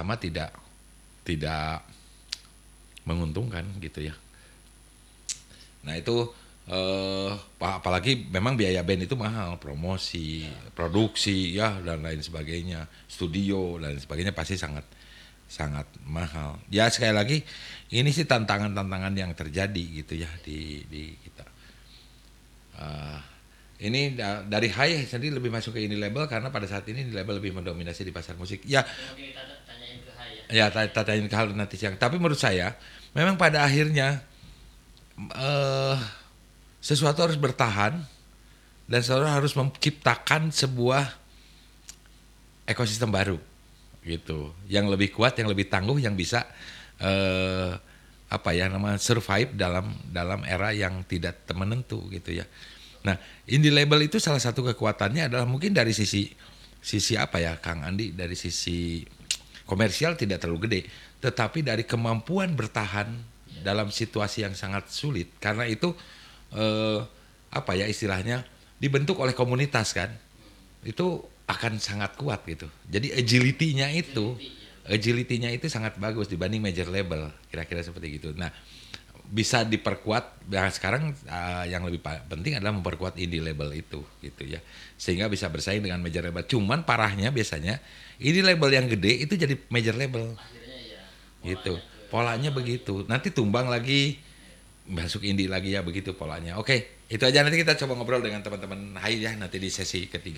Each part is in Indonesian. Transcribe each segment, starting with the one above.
sama-sama tidak menguntungkan gitu ya. Nah itu apalagi memang biaya band itu mahal, promosi, produksi ya dan lain sebagainya, studio dan lain sebagainya pasti sangat sangat mahal. Ya sekali lagi ini sih tantangan-tantangan yang terjadi gitu ya di kita. Eh, ini dari High sendiri lebih masuk ke indie label karena pada saat ini indie label lebih mendominasi di pasar musik. Ya, Mungkin kita tanyain ke Hai ya tanyain ke hal nanti siang. Tapi menurut saya memang pada akhirnya eh sesuatu harus bertahan dan seseorang harus menciptakan sebuah ekosistem baru gitu yang lebih kuat yang lebih tangguh yang bisa eh, apa ya namanya survive dalam era yang tidak menentu gitu ya. Nah indie label itu salah satu kekuatannya adalah mungkin dari sisi sisi apa ya Kang Andi, dari sisi komersial tidak terlalu gede tetapi dari kemampuan bertahan dalam situasi yang sangat sulit karena itu eh, apa ya istilahnya dibentuk oleh komunitas kan itu akan sangat kuat gitu. Jadi agility-nya itu sangat bagus dibanding major label, kira-kira seperti gitu. Nah, bisa diperkuat. Nah, sekarang yang lebih penting adalah memperkuat indie label itu, gitu ya, sehingga bisa bersaing dengan major label. Cuman parahnya biasanya indie label yang gede itu jadi major label, akhirnya ya gitu. polanya ke Polanya label lagi. begitu. Nanti tumbang lagi, masuk indie lagi ya begitu polanya. Oke, itu aja nanti kita coba ngobrol dengan teman-teman Hai ya nanti di sesi ketiga.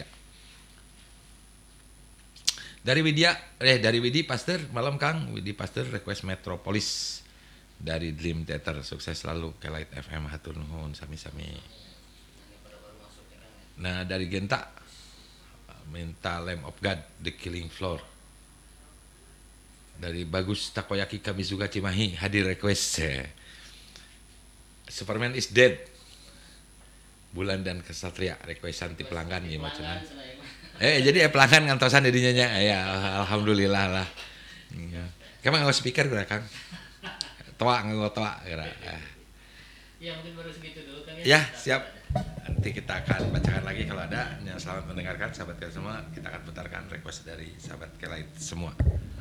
Dari Widi Pasteur malam Kang Widi Pasteur request Metropolis dari Dream Theater sukses selalu ke Light FM hatur nuhun sami-sami. Ini pada baru masuk ya kan ya. Nah dari Genta minta Lamb of God The Killing Floor. Dari Bagus Takoyaki Kamizuga Cimahi hadir request Superman is Dead Bulan dan Kesatria request Santi pelanggan ya Pelanggan macam. sana ya, Mas. Jadi pelanggan ngantosan dirinya nya ya alhamdulillah lah. Iya. Kemang nggak speaker kira Kang? Toa nggak toa kira. Ya mungkin baru segitu dulu kan Ya kita siap. ada. Nanti kita akan bacakan lagi kalau ada. Selamat mendengarkan sahabat kita semua. Kita akan putarkan request dari sahabat kita semua.